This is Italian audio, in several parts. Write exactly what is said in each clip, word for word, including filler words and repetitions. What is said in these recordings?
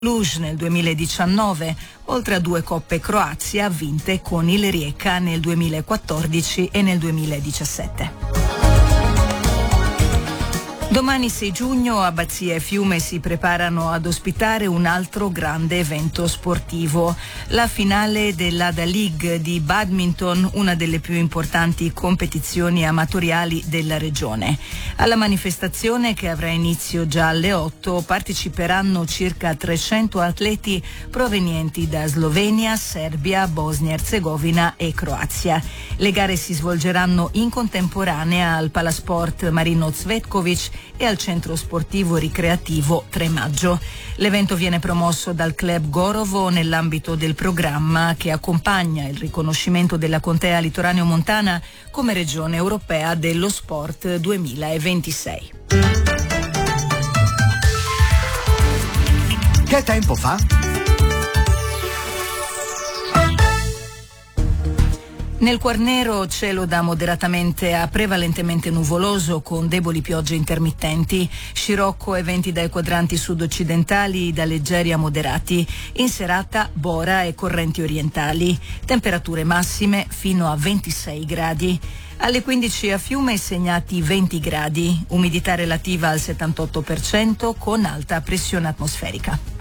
Cluj nel duemiladiciannove, oltre a due Coppe Croazia vinte con il Rijeka nel duemilaquattordici e nel duemiladiciassette. Domani sei giugno Abbazia e Fiume si preparano ad ospitare un altro grande evento sportivo, la finale dell'Ada League di badminton, una delle più importanti competizioni amatoriali della regione. Alla manifestazione, che avrà inizio già alle otto, parteciperanno circa trecento atleti provenienti da Slovenia, Serbia, Bosnia-Herzegovina e Croazia. Le gare si svolgeranno in contemporanea al Palasport Marino Cvetkovic e al centro sportivo ricreativo tre maggio. L'evento viene promosso dal club Gorovo nell'ambito del programma che accompagna il riconoscimento della contea litoraneo-montana come regione europea dello sport duemilaventisei. Che tempo fa? Nel Quarnero cielo da moderatamente a prevalentemente nuvoloso con deboli piogge intermittenti, scirocco e venti dai quadranti sud-occidentali da leggeri a moderati, in serata bora e correnti orientali, temperature massime fino a ventisei gradi. Alle quindici a Fiume segnati venti gradi, umidità relativa al settantotto per cento con alta pressione atmosferica.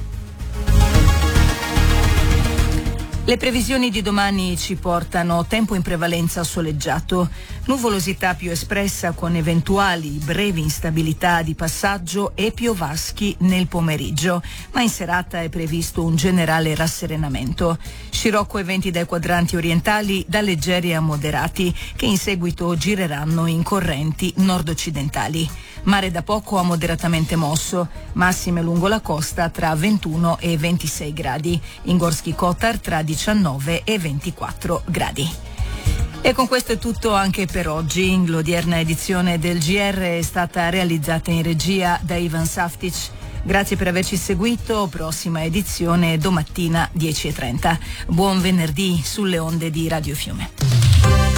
Le previsioni di domani ci portano tempo in prevalenza soleggiato, nuvolosità più espressa con eventuali brevi instabilità di passaggio e piovaschi nel pomeriggio, ma in serata è previsto un generale rasserenamento. Scirocco e venti dai quadranti orientali da leggeri a moderati che in seguito gireranno in correnti nord-occidentali. Mare da poco a moderatamente mosso, massime lungo la costa tra ventuno e ventisei gradi, in Gorski Kotar tra diciannove e ventiquattro gradi. E con questo è tutto anche per oggi. L'odierna edizione del G R è stata realizzata in regia da Ivan Saftic. Grazie per averci seguito, prossima edizione domattina dieci e trenta. Buon venerdì sulle onde di Radio Fiume.